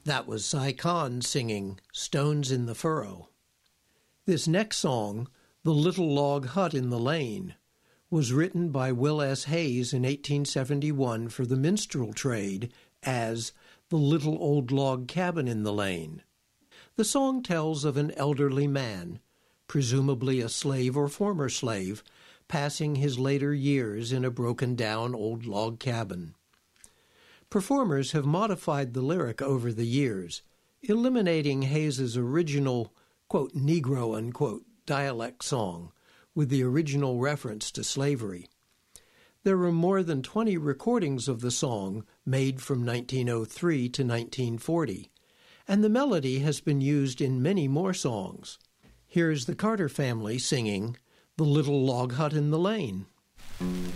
That was Cy Khan singing Stones in the Furrow. This next song, The Little Log Hut in the Lane, was written by Will S. Hayes in 1871 for the minstrel trade as The Little Old Log Cabin in the Lane. The song tells of an elderly man, presumably a slave or former slave, passing his later years in a broken-down old log cabin. Performers have modified the lyric over the years, eliminating Hayes's original, quote, Negro, unquote, dialect song with the original reference to slavery. There were more than 20 recordings of the song made from 1903 to 1940, and the melody has been used in many more songs. Here's the Carter family singing The Little Log Hut in the Lane.